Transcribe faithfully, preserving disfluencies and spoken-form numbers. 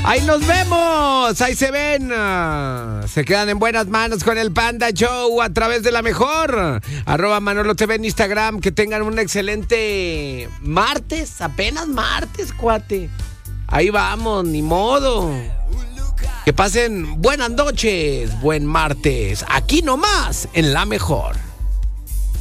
Ahí nos vemos, ahí se ven. Se quedan en buenas manos con el Panda Show a través de la mejor. Arroba Manolo T V en Instagram. Que tengan un excelente martes, apenas martes, cuate. Ahí vamos, ni modo. Que pasen buenas noches, buen martes. Aquí nomás, en la mejor.